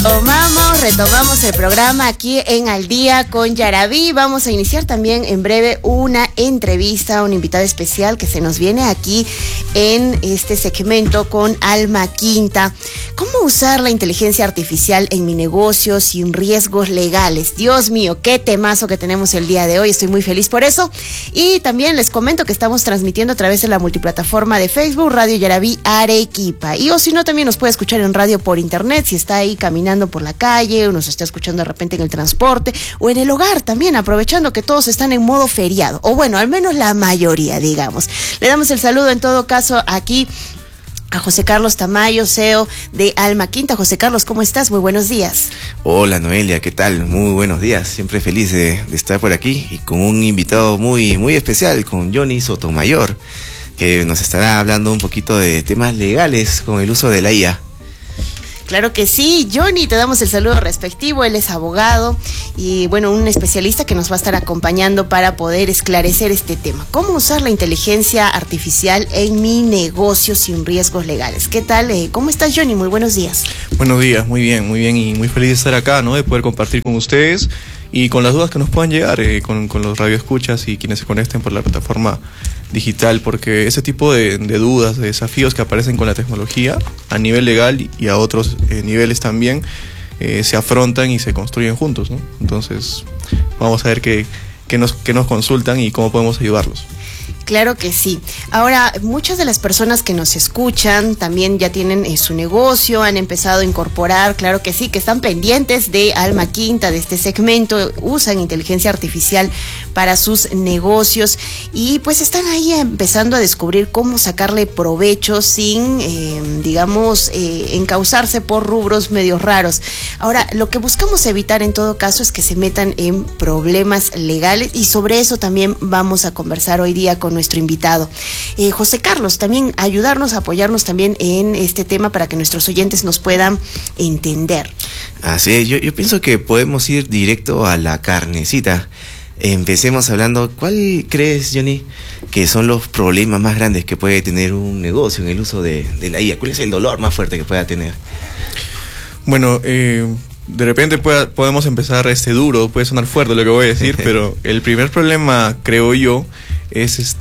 Retomamos el programa aquí en Al Día con Yaraví. Vamos a iniciar también en breve una entrevista a un invitado especial que se nos viene aquí en este segmento con Alma Quinta. ¿Cómo usar la inteligencia artificial en mi negocio sin riesgos legales? Dios mío, qué temazo que tenemos el día de hoy. Estoy muy feliz por eso. Y también les comento que estamos transmitiendo a través de la multiplataforma de Facebook, Radio Yaraví Arequipa. Y o si no, también nos puede escuchar en radio por internet, si está ahí caminando por la calle, o nos está escuchando de repente en el transporte, o en el hogar también, aprovechando que todos están en modo feriado. O bueno, al menos la mayoría, digamos. Le damos el saludo en todo caso aquí a José Carlos Tamayo, CEO de Alma Quinta. José Carlos, ¿cómo estás? Muy buenos días. Hola Noelia, ¿qué tal? Muy buenos días. Siempre feliz de estar por aquí y con un invitado muy especial, con Johnny Sotomayor, que nos estará hablando un poquito de temas legales con el uso de la IA. Claro que sí, Johnny, te damos el saludo respectivo. Él es abogado y bueno, un especialista que nos va a estar acompañando para poder esclarecer este tema. ¿Cómo usar la inteligencia artificial en mi negocio sin riesgos legales? ¿Qué tal? ¿Cómo estás, Johnny? Muy buenos días. Buenos días, muy bien y muy feliz de estar acá, ¿no? De poder compartir con ustedes y con las dudas que nos puedan llegar con los radioescuchas y quienes se conecten por la plataforma digital, porque ese tipo de dudas, de desafíos que aparecen con la tecnología a nivel legal y a otros niveles también se afrontan y se construyen juntos, ¿no? Entonces vamos a ver qué nos consultan y cómo podemos ayudarlos. Claro que sí. Ahora, muchas de las personas que nos escuchan también ya tienen su negocio, han empezado a incorporar, claro que sí, que están pendientes de Alma Quinta, de este segmento, usan inteligencia artificial para sus negocios y pues están ahí empezando a descubrir cómo sacarle provecho sin, encauzarse por rubros medios raros. Ahora, lo que buscamos evitar en todo caso es que se metan en problemas legales y sobre eso también vamos a conversar hoy día con nuestro invitado. José Carlos, también ayudarnos, apoyarnos también en este tema para que nuestros oyentes nos puedan entender. Así es, yo pienso que podemos ir directo a la carnecita. Empecemos hablando, ¿cuál crees, Johnny, que son los problemas más grandes que puede tener un negocio en el uso de la IA? ¿Cuál es el dolor más fuerte que pueda tener? Bueno, de repente podemos empezar duro, puede sonar fuerte lo que voy a decir, pero el primer problema, creo yo, es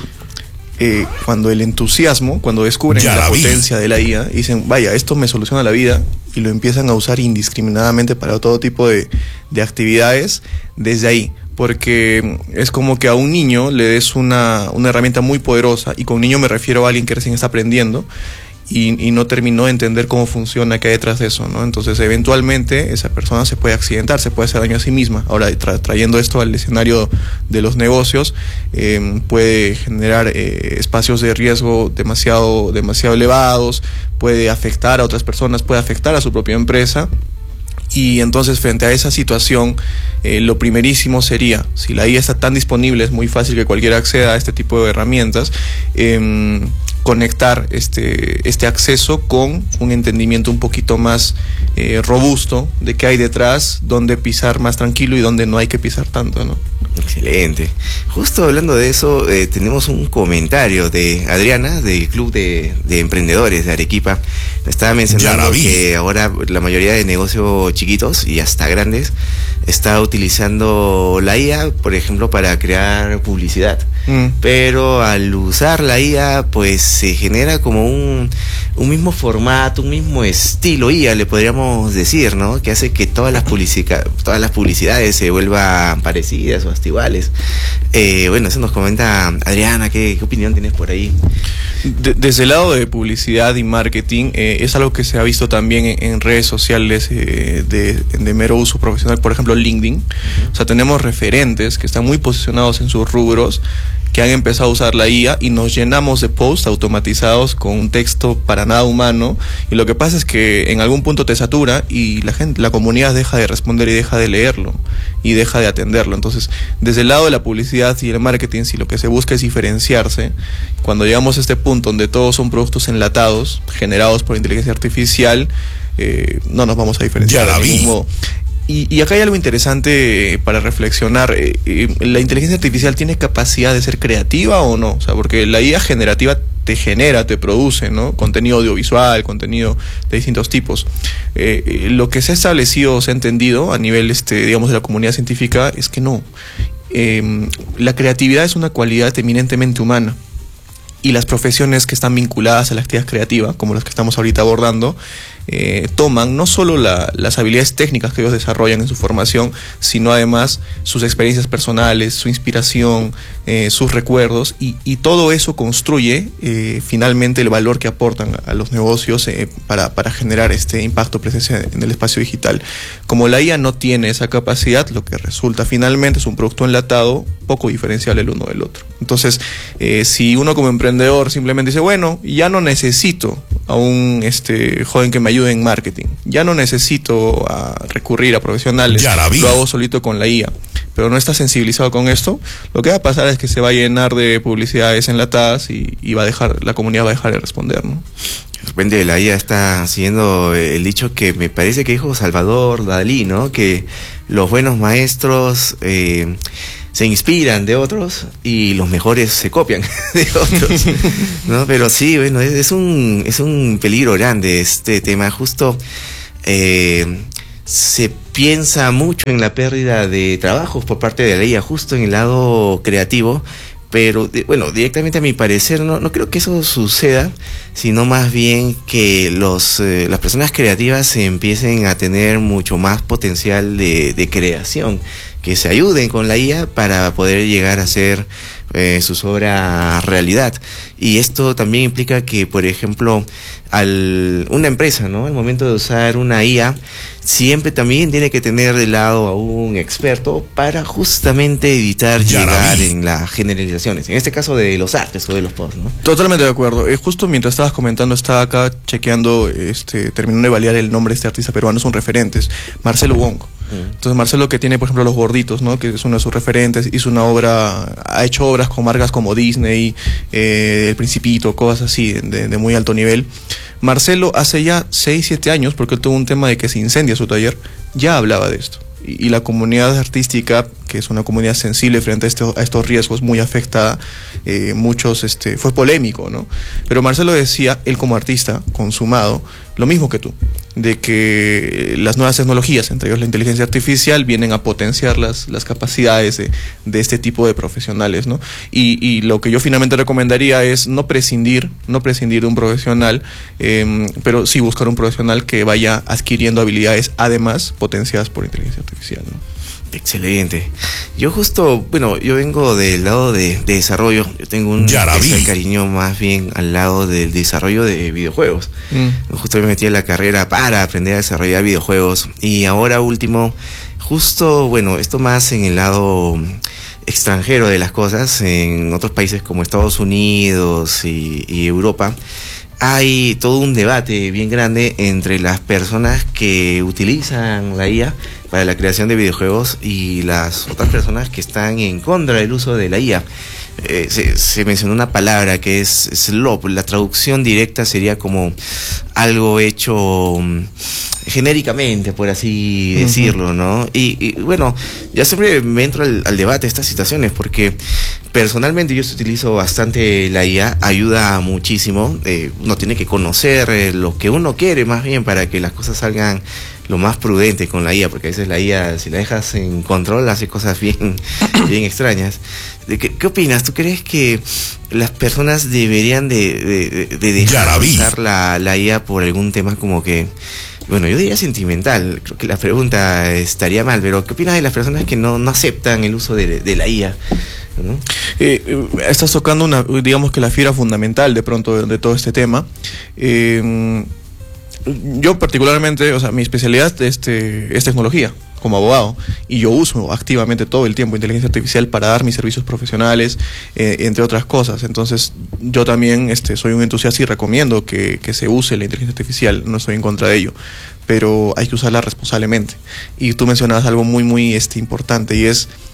cuando el entusiasmo, cuando descubren la potencia de la IA y dicen, vaya, esto me soluciona la vida, y lo empiezan a usar indiscriminadamente para todo tipo de actividades desde ahí. Porque es como que a un niño le des una herramienta muy poderosa, y con niño me refiero a alguien que recién está aprendiendo y no terminó de entender cómo funciona, qué hay detrás de eso, ¿no? Entonces eventualmente esa persona se puede accidentar, se puede hacer daño a sí misma. Ahora, trayendo esto al escenario de los negocios, puede generar espacios de riesgo demasiado elevados, puede afectar a otras personas, puede afectar a su propia empresa. Y entonces, frente a esa situación, lo primerísimo sería, si la IA está tan disponible, es muy fácil que cualquiera acceda a este tipo de herramientas, conectar este acceso con un entendimiento un poquito más robusto de qué hay detrás, dónde pisar más tranquilo y dónde no hay que pisar tanto, ¿no? Excelente. Justo hablando de eso, tenemos un comentario de Adriana, del Club de Emprendedores de Arequipa. Estaba mencionando que ahora la mayoría de negocios chiquitos y hasta grandes está utilizando la IA, por ejemplo, para crear publicidad. Pero al usar la IA, pues se genera como un mismo formato, un mismo estilo IA, le podríamos decir, ¿no? Que hace que todas las publicidades se vuelvan parecidas o hasta iguales. Bueno, eso nos comenta Adriana. ¿Qué opinión tienes por ahí? Desde el lado de publicidad y marketing, es algo que se ha visto también en redes sociales de mero uso profesional, por ejemplo LinkedIn. O sea, tenemos referentes que están muy posicionados en sus rubros, que han empezado a usar la IA, y nos llenamos de posts automatizados con un texto para nada humano, y lo que pasa es que en algún punto te satura y la comunidad deja de responder y deja de leerlo y deja de atenderlo. Entonces, desde el lado de la publicidad y el marketing, si lo que se busca es diferenciarse, cuando llegamos a este punto donde todos son productos enlatados, generados por inteligencia artificial, no nos vamos a diferenciar de ningún modo. Y acá hay algo interesante para reflexionar. ¿La inteligencia artificial tiene capacidad de ser creativa o no? O sea, porque la IA generativa te genera, te produce, ¿no? Contenido audiovisual, contenido de distintos tipos. Lo que se ha establecido, se ha entendido a nivel, digamos, de la comunidad científica es que no. La creatividad es una cualidad eminentemente humana. Y las profesiones que están vinculadas a la actividad creativa, como las que estamos ahorita abordando, toman no solo las habilidades técnicas que ellos desarrollan en su formación, sino además sus experiencias personales, su inspiración, sus recuerdos, y todo eso construye finalmente el valor que aportan a los negocios para generar este impacto, presencia en el espacio digital. Como la IA no tiene esa capacidad, lo que resulta finalmente es un producto enlatado poco diferenciable el uno del otro. Entonces, si uno como emprendedor simplemente dice, bueno, ya no necesito a un joven que me ayude en marketing, ya no necesito recurrir a profesionales, lo hago solito con la IA, pero no está sensibilizado con esto, lo que va a pasar es que se va a llenar de publicidades enlatadas y la comunidad va a dejar de responder, ¿no? De repente la IA está siguiendo el dicho que me parece que dijo Salvador Dalí, ¿no? Que los buenos maestros se inspiran de otros y los mejores se copian de otros, ¿no? Pero sí, bueno, es un peligro grande este tema. Justo se piensa mucho en la pérdida de trabajos por parte de la IA, justo en el lado creativo, pero bueno, directamente a mi parecer no creo que eso suceda, sino más bien que las personas creativas empiecen a tener mucho más potencial de creación, que se ayuden con la IA para poder llegar a hacer sus obras realidad. Y esto también implica que, por ejemplo, una empresa, ¿no? Al momento de usar una IA, siempre también tiene que tener de lado a un experto para justamente evitar llegar en las generalizaciones, en este caso de los artes o de los posts, ¿no? Totalmente de acuerdo. Justo mientras estabas comentando, estaba acá chequeando, terminando de validar el nombre de este artista peruano, son referentes, Marcelo Wong. Entonces Marcelo, que tiene por ejemplo Los Gorditos, ¿no? Que es uno de sus referentes, ha hecho obras con marcas como Disney, El Principito, cosas así de muy alto nivel. Marcelo hace ya 6-7 años, porque él tuvo un tema de que se incendia su taller, ya hablaba de esto. Y la comunidad artística, que es una comunidad sensible frente a estos riesgos, muy afectada, fue polémico, ¿no? Pero Marcelo decía, él como artista consumado, lo mismo que tú, de que las nuevas tecnologías, entre ellos la inteligencia artificial, vienen a potenciar las capacidades de este tipo de profesionales, ¿no? Y lo que yo finalmente recomendaría es no prescindir de un profesional, pero sí buscar un profesional que vaya adquiriendo habilidades, además potenciadas por inteligencia artificial, ¿no? Excelente. Yo vengo del lado de desarrollo. Yo tengo un especial cariño más bien al lado del desarrollo de videojuegos. Justo me metí en la carrera para aprender a desarrollar videojuegos. Y ahora último, esto más en el lado extranjero de las cosas, en otros países como Estados Unidos y Europa, hay todo un debate bien grande entre las personas que utilizan la IA para la creación de videojuegos y las otras personas que están en contra del uso de la IA. Se mencionó una palabra que es slop, la traducción directa sería como algo hecho genéricamente, por así decirlo, ¿no? Y bueno, ya siempre me entro al debate de estas situaciones, porque personalmente yo utilizo bastante la IA, ayuda muchísimo, uno tiene que conocer lo que uno quiere más bien para que las cosas salgan lo más prudente con la IA, porque a veces la IA, si la dejas en control, hace cosas bien extrañas. ¿Qué opinas? ¿Tú crees que las personas deberían de dejar usar la IA por algún tema como que, bueno, yo diría sentimental? Creo que la pregunta estaría mal, pero ¿qué opinas de las personas que no aceptan el uso de la IA? ¿No? Estás tocando digamos que la fibra fundamental de pronto de todo este tema. Yo particularmente, mi especialidad es tecnología como abogado, y yo uso activamente todo el tiempo inteligencia artificial para dar mis servicios profesionales, entre otras cosas. Entonces yo también soy un entusiasta y recomiendo que se use la inteligencia artificial, no estoy en contra de ello, pero hay que usarla responsablemente. Y tú mencionabas algo muy muy importante, y es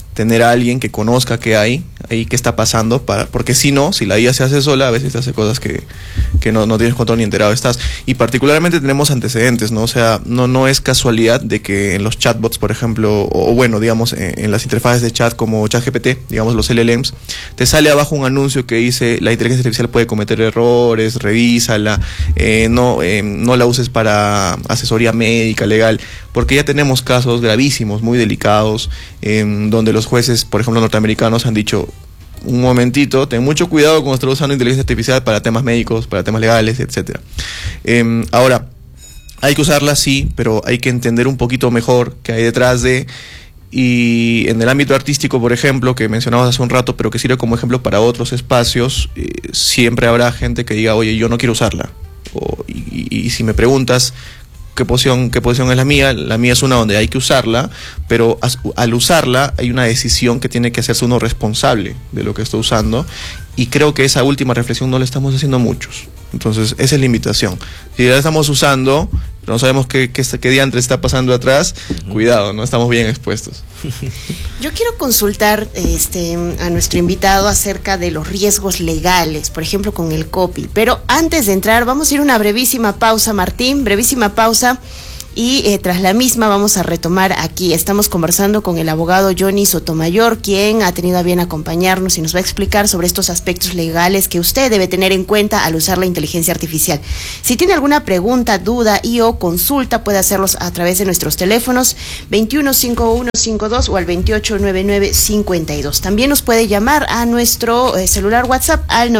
tener a alguien que conozca qué hay ahí, qué está pasando, porque si no, si la IA se hace sola, a veces te hace cosas que no tienes control ni enterado estás. Y particularmente tenemos antecedentes, ¿no? O sea, no es casualidad de que en los chatbots, por ejemplo, o bueno, digamos, en las interfaces de chat como ChatGPT, digamos los LLMs, te sale abajo un anuncio que dice: la inteligencia artificial puede cometer errores, revísala, no la uses para asesoría médica, legal, porque ya tenemos casos gravísimos, muy delicados, donde los jueces, por ejemplo, norteamericanos han dicho: un momentito, ten mucho cuidado cuando estés usando inteligencia artificial para temas médicos, para temas legales, etcétera. Ahora, hay que usarla, sí, pero hay que entender un poquito mejor qué hay detrás de... Y en el ámbito artístico, por ejemplo, que mencionabas hace un rato, pero que sirve como ejemplo para otros espacios, siempre habrá gente que diga: oye, yo no quiero usarla. Y si me preguntas qué posición es la mía es una donde hay que usarla, pero al usarla hay una decisión que tiene que hacerse uno responsable de lo que está usando, y creo que esa última reflexión no la estamos haciendo muchos. Entonces, esa es la invitación. Si la estamos usando, no sabemos qué diantre está pasando atrás, cuidado, no estamos bien expuestos. Yo quiero consultar a nuestro invitado acerca de los riesgos legales, por ejemplo, con el copy. Pero antes de entrar, vamos a ir a una brevísima pausa, Martín, brevísima pausa. Y tras la misma vamos a retomar aquí. Estamos conversando con el abogado Johnny Sotomayor, quien ha tenido a bien acompañarnos y nos va a explicar sobre estos aspectos legales que usted debe tener en cuenta al usar la inteligencia artificial. Si tiene alguna pregunta, duda o consulta, puede hacerlos a través de nuestros teléfonos 215152 o al 289952. También nos puede llamar a nuestro celular WhatsApp al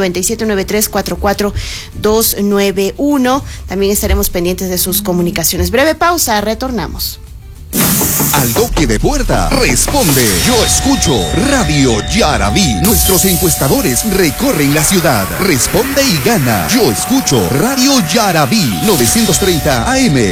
9793-44291. También estaremos pendientes de sus comunicaciones. Breve pausa, retornamos. Al toque de puerta, responde Yo Escucho, Radio Yaraví. Nuestros encuestadores recorren la ciudad. Responde y gana. Yo Escucho, Radio Yaraví, 930 AM.